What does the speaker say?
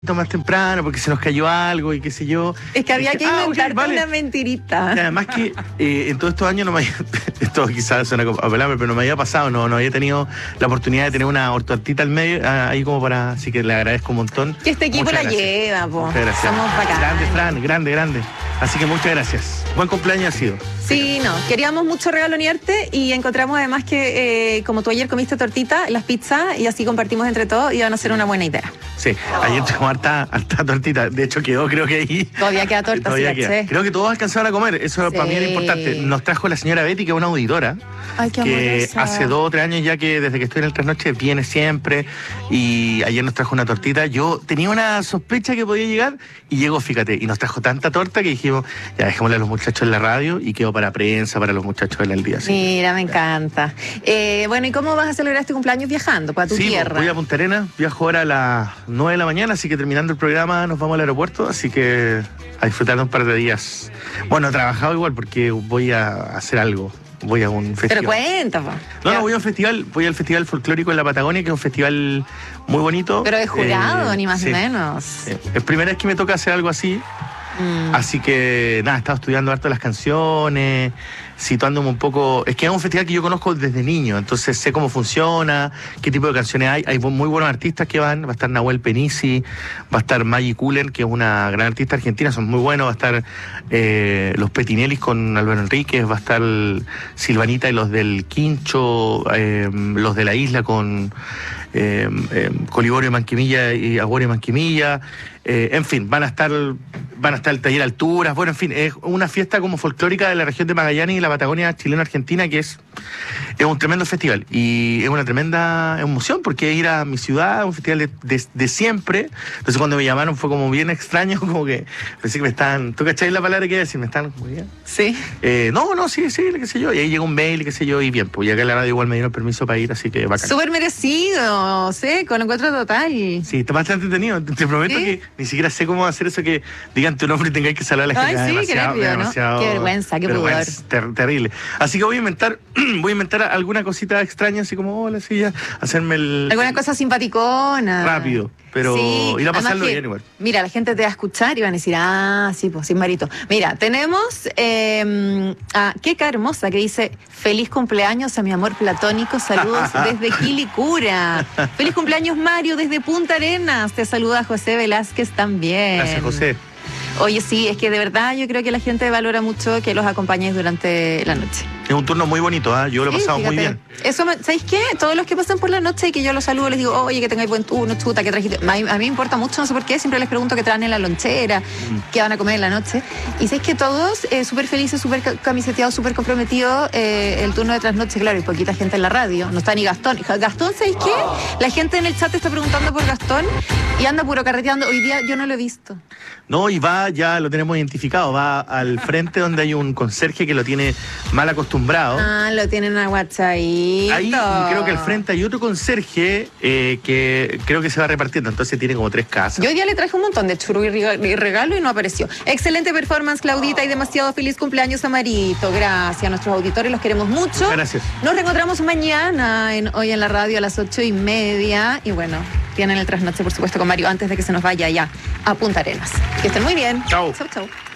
más temprano porque se nos cayó algo y qué sé yo. Es que había que inventarte vale. una mentirita. Y además que en todos estos años no me esto quizás suena a pelarme, pero no me había pasado, no había tenido la oportunidad de tener una tortita al medio, ahí como para, así que le agradezco un montón. Que este equipo muchas la gracias. lleva, po. Muchas gracias. Somos bacanes. Grande, Fran, grande. Así que muchas gracias. Buen cumpleaños ha sido. Sí, no, queríamos mucho regalonearte y encontramos además que como tú ayer comiste tortita, las pizzas y así compartimos entre todos, iban a ser una buena idea. Sí, ayer tuvimos harta tortita, de hecho quedó creo que ahí. Todavía queda torta, Todavía sí, queda. caché. Creo que todos alcanzaron a comer, eso Sí. para mí era importante. Nos trajo la señora Betty, que es una auditora, Ay, qué que amorosa. hace 2 o 3 años ya que desde que estoy en el Trasnoche viene siempre, y ayer nos trajo una tortita. Yo tenía una sospecha que podía llegar y llegó, fíjate, y nos trajo tanta torta que dijimos, ya dejémosle a los muchachos en la radio y quedó para prensa, para los muchachos del día. ¿Sí? Mira, me encanta. Bueno, ¿y cómo vas a celebrar este cumpleaños viajando para tu Sí, tierra? voy a Punta Arenas, viajo ahora a las 9 de la mañana, así que terminando el programa nos vamos al aeropuerto, así que a disfrutar de un par de días. Bueno, he trabajado igual porque voy a hacer algo, voy a un festival. Pero cuenta, po. No, voy a un festival, voy al Festival Folclórico en la Patagonia, que es un festival muy bonito. Pero de jurado, ni más sí. ni menos. Es primera vez que me toca hacer algo así. Así que nada, he estado estudiando harto las canciones, situándome un poco. Es que es un festival que yo conozco desde niño, entonces sé cómo funciona, qué tipo de canciones hay. Hay muy buenos artistas que van, va a estar Nahuel Penisi, va a estar Maggie Cullen, que es una gran artista argentina, son muy buenos, va a estar los Petinelis con Álvaro Enríquez, va a estar Silvanita y los del Quincho, los de la isla con Coliborio Manquimilla y Aguario Manquimilla, en fin, van a estar el taller Alturas, bueno, en fin, es una fiesta como folclórica de la región de Magallanes y la Patagonia chileno-argentina, que es un tremendo festival y es una tremenda emoción porque es ir a mi ciudad, un festival de siempre. Entonces cuando me llamaron fue como bien extraño, como que pensé que me estaban, ¿tú cachai la palabra que iba a decir? Me están como bien. Sí. Sí, qué sé yo, y ahí llegó un mail, qué sé yo, y bien, pues ya que la radio igual me dieron permiso para ir, así que bacán. Súper merecido, sí, con encuentro total. Sí, está bastante entretenido. Te prometo ¿Sí? que ni siquiera sé cómo hacer eso que digan tu nombre y tengáis que saludar a la gente. Ay, sí, qué nervio, ¿no? Qué vergüenza, qué pudor. Terrible. Así que voy a inventar alguna cosita extraña, así como, hola, sí, ya, hacerme el... Alguna cosa simpaticona. Rápido, pero sí, ir a pasarlo además que, bien igual. Mira, la gente te va a escuchar y van a decir, sí, pues, sin marito. Mira, tenemos a Keka Hermosa que dice, feliz cumpleaños a mi amor platónico, saludos desde Quilicura. Feliz cumpleaños, Mario, desde Punta Arenas. Te saluda José Velázquez también. Gracias, José. Oye, sí, es que de verdad yo creo que la gente valora mucho que los acompañes durante la noche. Es un turno muy bonito, yo lo he pasado muy bien. Eso, ¿sabéis qué? Todos los que pasan por la noche y que yo los saludo, les digo, oye, que tengáis buen turno, chuta, que trajiste. A mí me importa mucho, no sé por qué, siempre les pregunto qué traen en la lonchera, qué van a comer en la noche. Y sabéis que todos, súper felices, súper camiseteados, súper comprometidos, el turno de trasnoche, claro, y poquita gente en la radio. No está ni Gastón. Gastón, ¿sabéis qué? La gente en el chat está preguntando por Gastón y anda puro carreteando. Hoy día yo no lo he visto. No, y ya lo tenemos identificado, va al frente donde hay un conserje que lo tiene mal acostumbrado. Lo tienen a WhatsApp. Ahí creo que al frente hay otro conserje que creo que se va repartiendo, entonces tiene como 3 casas. Yo hoy día le traje un montón de churro y regalo y no apareció. Excelente performance, Claudita, y demasiado feliz cumpleaños a Marito. Gracias a nuestros auditores, los queremos mucho. Gracias. Nos reencontramos mañana, hoy en la radio a las 8:30. Y bueno, tienen el trasnoche, por supuesto, con Mario, antes de que se nos vaya ya a Punta Arenas. Que estén muy bien. Chao. Chau, chau.